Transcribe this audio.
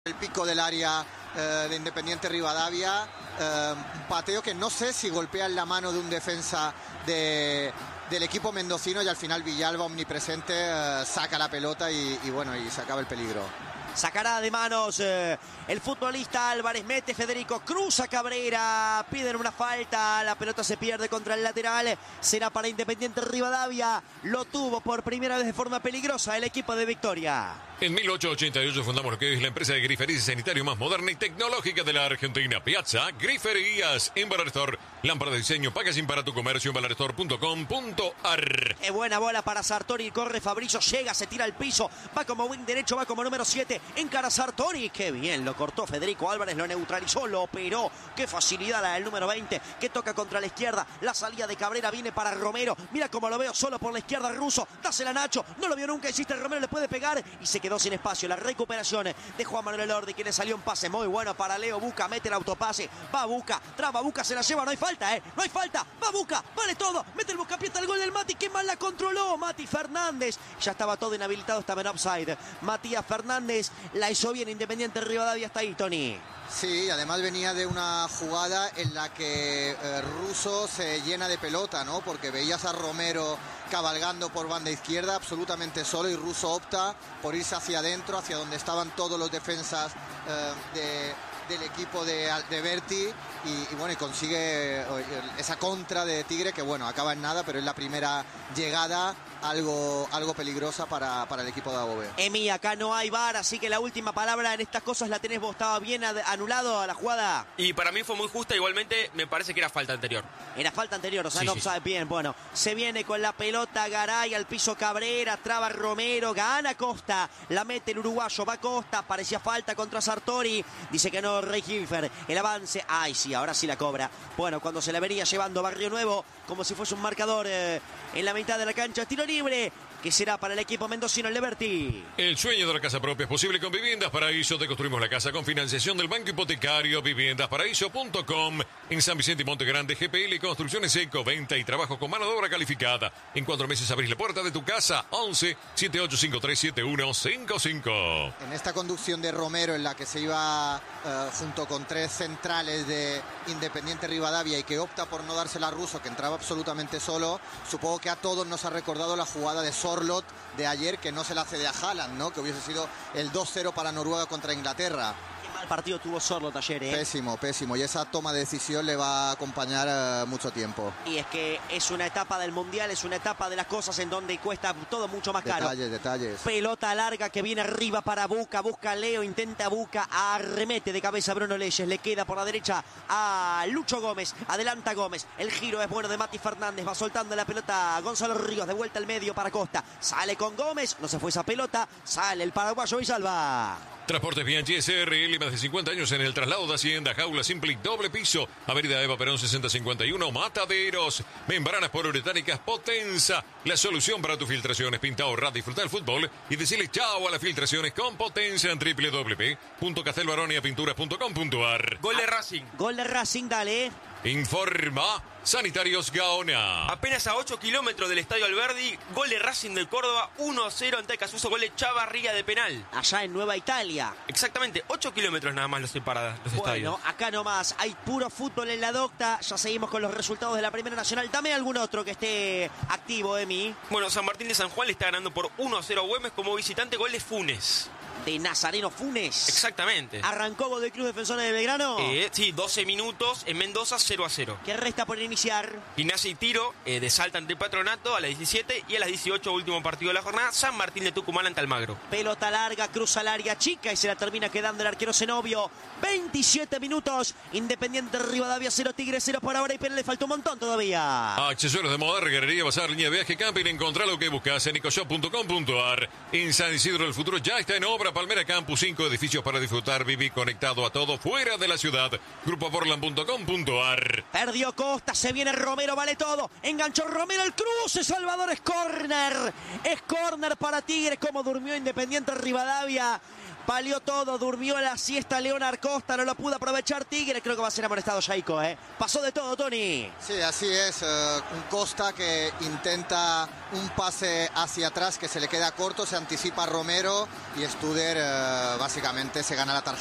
El pico del área de Independiente Rivadavia, un pateo que no sé si golpea en la mano de un defensa del equipo mendocino y al final Villalba, omnipresente, saca la pelota y se acaba el peligro. Sacará de manos el futbolista Álvarez, mete Federico, cruza Cabrera, piden una falta, la pelota se pierde contra el lateral, será para Independiente Rivadavia, lo tuvo por primera vez de forma peligrosa el equipo de Victoria. En 1888 fundamos lo que es la empresa de griferías y sanitario más moderna y tecnológica de la Argentina. Piazza Griferías en Balarestor. Lámpara de diseño, packaging para tu comercio en balarestor.com.ar. Es buena bola para Sartori, corre Fabrizio, llega, se tira al piso, va como wing derecho, va como número 7, encara Sartori. Qué bien, lo cortó Federico Álvarez, lo neutralizó, lo operó. Qué facilidad la del número 20, que toca contra la izquierda. La salida de Cabrera viene para Romero. Mira cómo lo veo solo por la izquierda Russo. Dásela a Nacho, no lo vio nunca, hiciste Romero, le puede pegar y se quedó sin espacio. La recuperación de Juan Manuel Elordi, que le salió un pase muy bueno para Leo Buca, mete el autopase, va Buca, traba Buca, se la lleva, no hay falta, no hay falta, va Buca, vale todo, mete el buscapié, el gol del Mati, que mal la controló, Mati Fernández, ya estaba todo inhabilitado, estaba en offside, Matías Fernández, la hizo bien Independiente Rivadavia hasta ahí, Tony. Sí, además venía de una jugada en la que Russo se llena de pelota, ¿no? Porque veías a Romero cabalgando por banda izquierda absolutamente solo y Russo opta por irse hacia adentro, hacia donde estaban todos los defensas del equipo de Berti y consigue esa contra de Tigre que acaba en nada, pero es la primera llegada algo peligrosa para el equipo de Above. Emi, acá no hay VAR, así que la última palabra en estas cosas la tenés vos. ¿Estaba bien anulado a la jugada? Y para mí fue muy justa, igualmente me parece que era falta anterior. Era falta anterior, o sea, sí, no sí. sabe bien. Bueno, se viene con la pelota Garay al piso Cabrera, traba Romero, gana Costa, la mete el uruguayo, va Costa, parecía falta contra Sartori, dice que no, Rey Hilfer, el avance, ay sí, ahora sí la cobra. Bueno, cuando se la venía llevando Barrio Nuevo, como si fuese un marcador en la mitad de la cancha, tiro libre, que será para el equipo mendocino, el Liberty. El sueño de la casa propia es posible con Viviendas Paraíso. Te construimos la casa con financiación del Banco Hipotecario. Viviendasparaíso.com. En San Vicente y Monte Grande, GPL Construcciones Eco, venta y trabajo con mano de obra calificada. En 4 meses abrís la puerta de tu casa. 11 7853 7155. En esta conducción de Romero, en la que se iba junto con 3 centrales de Independiente Rivadavia y que opta por no dársela a Russo, que entraba absolutamente solo, supongo que a todos nos ha recordado la jugada de Sorloth de ayer, que no se la cede a Haaland, ¿no? Que hubiese sido el 2-0 para Noruega contra Inglaterra. Qué mal partido tuvo Sorloth ayer, Pésimo. Y esa toma de decisión le va a acompañar mucho tiempo. Y es que es una etapa del Mundial, es una etapa de las cosas en donde cuesta todo mucho más caro. Detalles. Pelota larga que viene arriba para Buca, busca Leo, intenta Buca, arremete de cabeza Bruno Leyes, le queda por la derecha a Lucho Gómez, adelanta Gómez, el giro es bueno de Mati Fernández, va soltando la pelota a Gonzalo Ríos, de vuelta al medio para Costa, sale con Gómez, no se fue esa pelota, sale el paraguayo y salva. Transportes Bianchi SRL, más de 50 años en el traslado de Hacienda, jaula simple y doble piso, Avenida Eva Perón 6051, Mataderos, membranas poliuretánicas Potenza, la solución para tus filtraciones. Pinta, ahorrar, disfrutar el fútbol y decirle chao a las filtraciones con Potenza en www.castelbaroniapinturas.com.ar. Gol de Racing. Gol de Racing, dale. Informa Sanitarios Gaona. Apenas a 8 kilómetros del Estadio Alberdi, gol de Racing del Córdoba, 1-0 ante Casuso, gol de Chavarría de penal. Allá en Nueva Italia. Exactamente, 8 kilómetros nada más los separa los estadios. Bueno, acá nomás, hay puro fútbol en la docta, ya seguimos con los resultados de la Primera Nacional. Dame algún otro que esté activo, Emi. Bueno, San Martín de San Juan le está ganando por 1-0 a Güemes como visitante, gol de Funes. De Nazareno Funes. Exactamente. Arrancó gol del Club Defensores de Belgrano. Sí, 12 minutos en Mendoza, 0-0. ¿Qué resta por iniciar? Gimnasia y Tiro de Salta ante Patronato a las 17 y a las 18, último partido de la jornada, San Martín de Tucumán ante Almagro. Pelota larga, cruza al área chica y se la termina quedando el arquero Zenobio. 27 minutos, Independiente Rivadavia 0, Tigre 0 por ahora y Pérez le falta un montón todavía. Accesorios de moda, reguerería, bazar, línea de viaje, camping. Encontrá lo que buscas en ecoshop.com.ar. En San Isidro del Futuro ya está en obra Palmera Campus, 5 edificios para disfrutar, vivir conectado a todo fuera de la ciudad. Grupoportland.com.ar. Perdió Costa, se viene Romero, vale todo. Enganchó Romero, el cruce, Salvador, es córner. Es córner para Tigres, como durmió Independiente Rivadavia. Valió todo, durmió la siesta Leonard Costa, no lo pudo aprovechar Tigre. Creo que va a ser amonestado Jaico, Pasó de todo, Tony. Sí, así es. Un Costa que intenta un pase hacia atrás que se le queda corto, se anticipa Romero y Studer básicamente se gana la tarjeta.